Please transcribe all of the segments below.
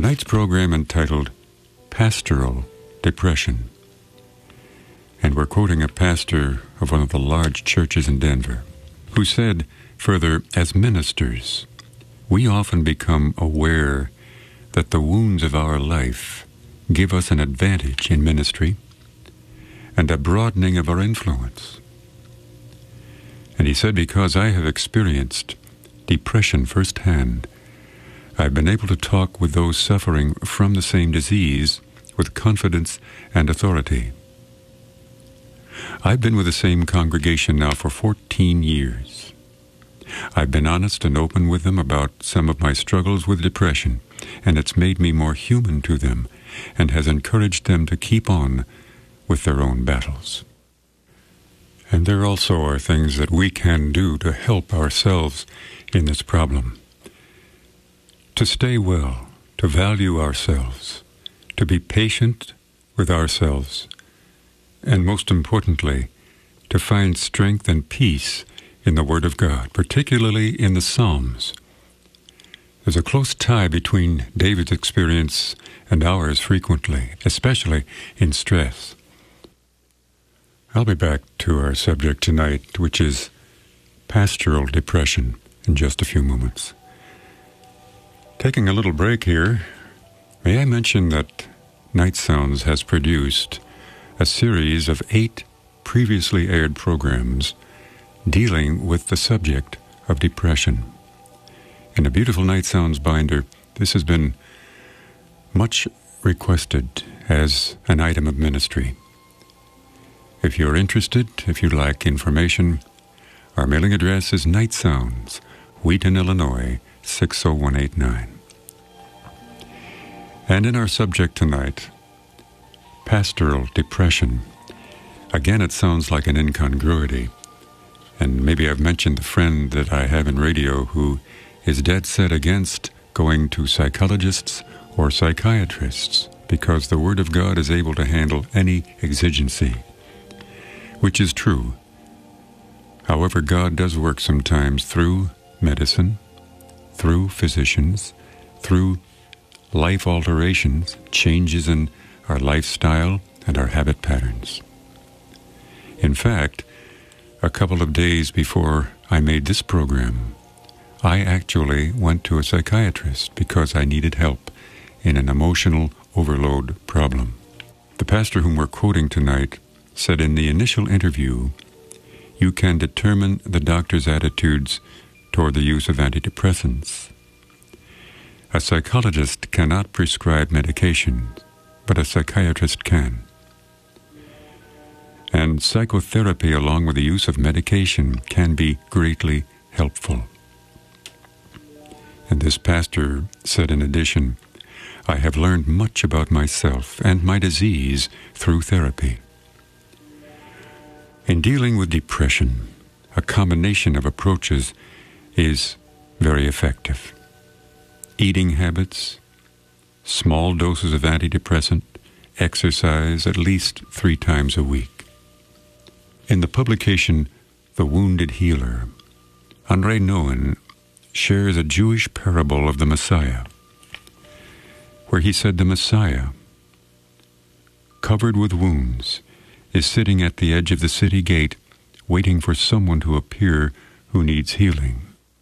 Tonight's program entitled Pastoral Depression. And we're quoting a pastor of one of the large churches in Denver, who said, further, as ministers, we often become aware that the wounds of our life give us an advantage in ministry and a broadening of our influence. And he said, because I have experienced depression firsthand, I've been able to talk with those suffering from the same disease with confidence and authority. I've been with the same congregation now for 14 years. I've been honest and open with them about some of my struggles with depression, and it's made me more human to them and has encouraged them to keep on with their own battles. And there also are things that we can do to help ourselves in this problem. To stay well, to value ourselves, to be patient with ourselves, and most importantly, to find strength and peace in the Word of God, particularly in the Psalms. There's a close tie between David's experience and ours frequently, especially in stress. I'll be back to our subject tonight, which is pastoral depression, in just a few moments. Taking a little break here, may I mention that Night Sounds has produced a series of 8 previously aired programs dealing with the subject of depression. In a beautiful Night Sounds binder, this has been much requested as an item of ministry. If you're interested, if you'd like information, our mailing address is Night Sounds, Wheaton, Illinois, 60189. And in our subject tonight, pastoral depression. Again, it sounds like an incongruity. And maybe I've mentioned the friend that I have in radio who is dead set against going to psychologists or psychiatrists because the Word of God is able to handle any exigency, which is true. However, God does work sometimes through medicine, through physicians, through life alterations, changes in our lifestyle and our habit patterns. In fact, a couple of days before I made this program, I actually went to a psychiatrist because I needed help in an emotional overload problem. The pastor whom we're quoting tonight said in the initial interview, you can determine the doctor's attitudes toward the use of antidepressants. A psychologist cannot prescribe medication, but a psychiatrist can. And psychotherapy, along with the use of medication, can be greatly helpful. And this pastor said in addition, I have learned much about myself and my disease through therapy. In dealing with depression, a combination of approaches is very effective. Eating habits, small doses of antidepressant, exercise at least 3 times a week. In the publication, The Wounded Healer, André Nouwen shares a Jewish parable of the Messiah, where he said the Messiah, covered with wounds, is sitting at the edge of the city gate, waiting for someone to appear who needs healing.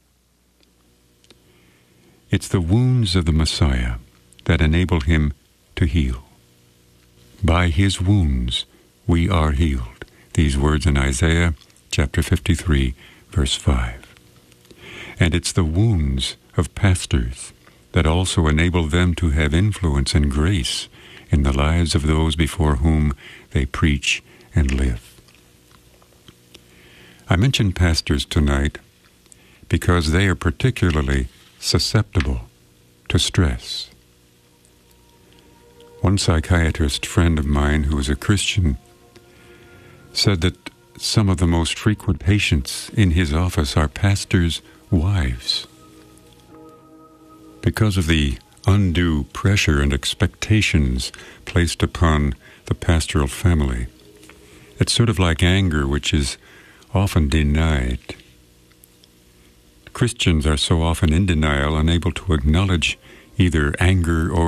It's the wounds of the Messiah that enable him to heal. By his wounds we are healed. These words in Isaiah chapter 53, verse 5. And it's the wounds of pastors that also enable them to have influence and grace in the lives of those before whom they preach and live. I mention pastors tonight because they are particularly susceptible to stress. One psychiatrist friend of mine who is a Christian said that some of the most frequent patients in his office are pastors' wives. Because of the undue pressure and expectations placed upon the pastoral family, it's sort of like anger, which is often denied. Christians are so often in denial, unable to acknowledge either anger or